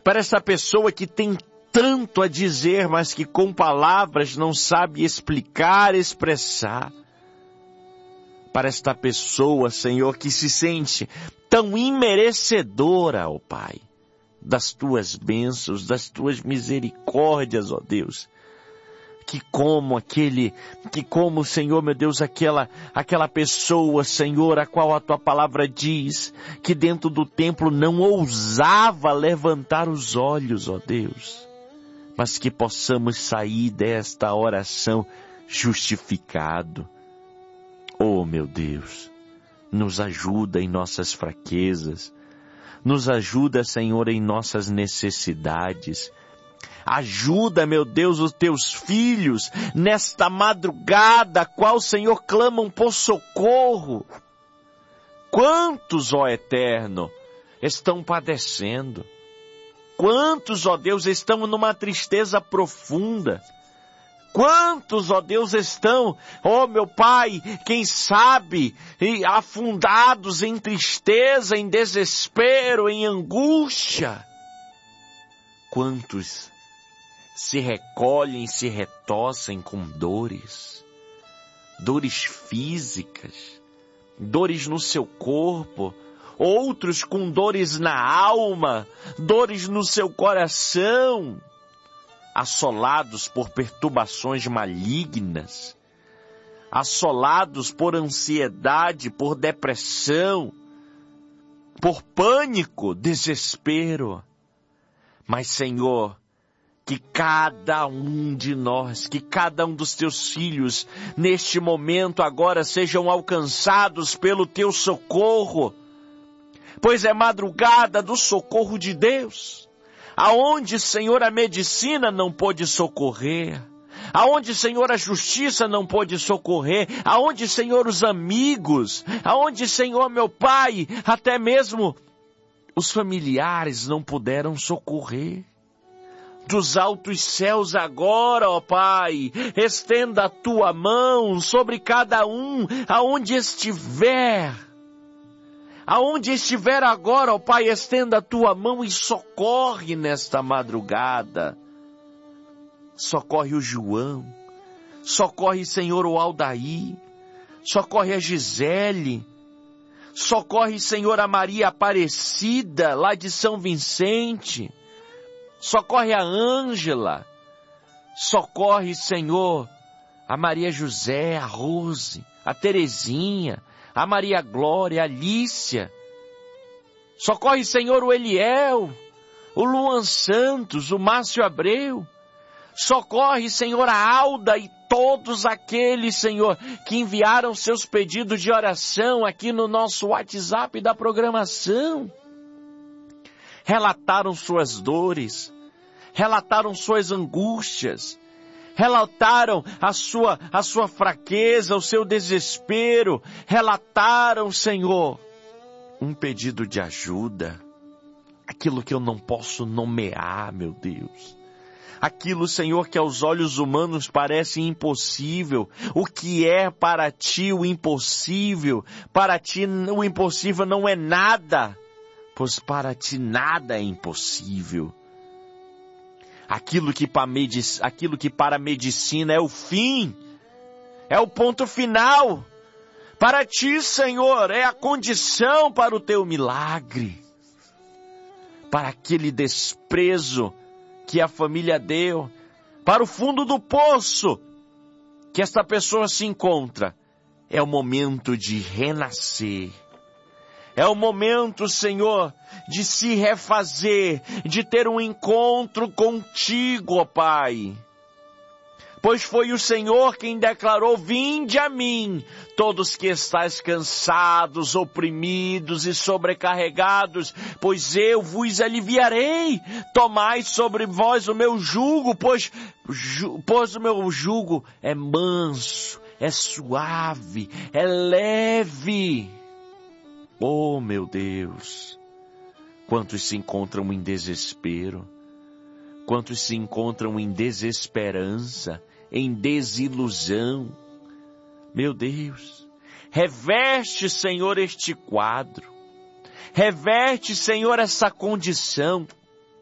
para essa pessoa que tem tanto a dizer, mas que com palavras não sabe explicar, expressar. Para esta pessoa, Senhor, que se sente tão imerecedora, ó Pai, das tuas bênçãos, das tuas misericórdias, ó Deus. Que como, Senhor, meu Deus, aquela pessoa, Senhor, a qual a tua palavra diz, que dentro do templo não ousava levantar os olhos, ó Deus. Mas que possamos sair desta oração justificado. Oh, meu Deus, nos ajuda em nossas fraquezas, nos ajuda, Senhor, em nossas necessidades. Ajuda, meu Deus, os teus filhos nesta madrugada, qual, Senhor, clamam por socorro. Quantos, ó Eterno, estão padecendo? Quantos, ó Deus, estão numa tristeza profunda? Quantos, ó Deus, estão, ó meu Pai, quem sabe, afundados em tristeza, em desespero, em angústia? Quantos se recolhem, se retossem com dores físicas, dores no seu corpo, outros com dores na alma, dores no seu coração, assolados por perturbações malignas, assolados por ansiedade, por depressão, por pânico, desespero. Mas, Senhor, que cada um de nós, que cada um dos teus filhos, neste momento agora sejam alcançados pelo teu socorro, pois é madrugada do socorro de Deus. Aonde, Senhor, a medicina não pôde socorrer, aonde, Senhor, a justiça não pôde socorrer, aonde, Senhor, os amigos, aonde, Senhor, meu Pai, até mesmo os familiares não puderam socorrer. Dos altos céus agora, ó Pai, estenda a tua mão sobre cada um, aonde estiver. Aonde estiver agora, ó Pai, estenda a tua mão e socorre nesta madrugada. Socorre o João, socorre, Senhor, o Aldair, socorre a Gisele, socorre, Senhor, a Maria Aparecida, lá de São Vicente, socorre a Ângela, socorre, Senhor, a Maria José, a Rose, a Terezinha, a Maria Glória, a Alícia. Socorre, Senhor, o Eliel, o Luan Santos, o Márcio Abreu. Socorre, Senhor, a Alda e todos aqueles, Senhor, que enviaram seus pedidos de oração aqui no nosso WhatsApp da programação. Relataram suas dores, relataram suas angústias, relataram a sua fraqueza, o seu desespero, relataram, Senhor, um pedido de ajuda, aquilo que eu não posso nomear, meu Deus. Aquilo, Senhor, que aos olhos humanos parece impossível. O que é para ti o impossível? Para ti o impossível não é nada, pois para ti nada é impossível. Aquilo que para a medicina é o fim, é o ponto final. Para ti, Senhor, é a condição para o teu milagre. Para aquele desprezo que a família deu, para o fundo do poço que esta pessoa se encontra, é o momento de renascer. É o momento, Senhor, de se refazer, de ter um encontro contigo, ó Pai. Pois foi o Senhor quem declarou: vinde a mim, todos que estáis cansados, oprimidos e sobrecarregados, pois eu vos aliviarei. Tomai sobre vós o meu jugo, pois o meu jugo é manso, é suave, é leve. Oh, meu Deus, quantos se encontram em desespero, quantos se encontram em desesperança, em desilusão. Meu Deus, reveste, Senhor, este quadro, reveste, Senhor, essa condição.